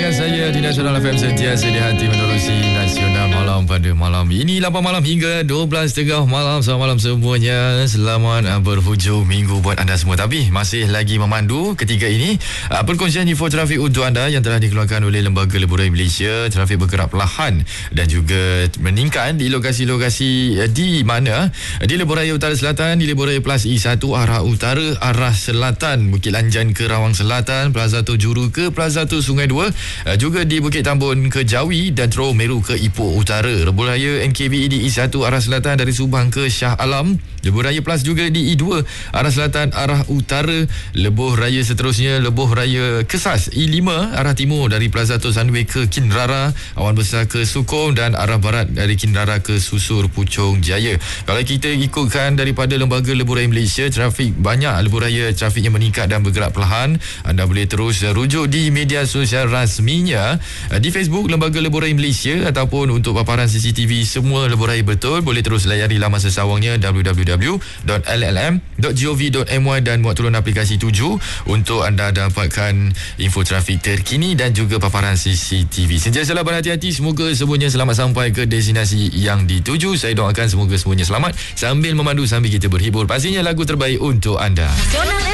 dengan saya di Nasional FM, sentiasa di hati menerusi Nasional Malam pada malam ini 8 malam hingga 12.30 malam. Selamat malam semuanya. Selamat berhujung minggu buat anda semua. Tapi masih lagi memandu ketika ini perkongsian info trafik untuk anda yang telah dikeluarkan oleh Lembaga Lebuh Raya Malaysia. Trafik bergerak perlahan dan juga meningkat di lokasi-lokasi di mana di Lebuh Raya Utara Selatan, di Lebuh Raya Plus E1 arah utara, arah selatan Bukit Lanjan ke Rawang Selatan, Plaza Juru ke Plaza Sungai Dua, juga di Bukit Tambun ke Jawi dan Terowong Meru ke Ipoh Utara. Lebuh Raya NKBE di E1 arah selatan dari Subang ke Shah Alam. Lebuh Raya Plus juga di E2 arah selatan arah utara. Lebuh Raya seterusnya Lebuh Raya Kesas E5 arah timur dari Plaza Sunway ke Kinrara, Awan Besar ke Sukong dan arah barat dari Kinrara ke Susur Puchong Jaya. Kalau kita ikutkan daripada Lembaga Lebuh Raya Malaysia, trafik banyak lebuh raya trafiknya meningkat dan bergerak perlahan. Anda boleh terus rujuk di media sosial rasminya di Facebook Lembaga Lebuh Raya Malaysia, ataupun untuk paparan CCTV semua lebuh raya betul boleh terus layari laman sesawangnya www.llm.gov.my dan muat turun aplikasi 7 untuk anda dapatkan info trafik terkini dan juga paparan CCTV. Sentiasalah berhati-hati, semoga semuanya selamat sampai ke destinasi yang dituju. Saya doakan semoga semuanya selamat sambil memandu sambil kita berhibur. Pastinya lagu terbaik untuk anda.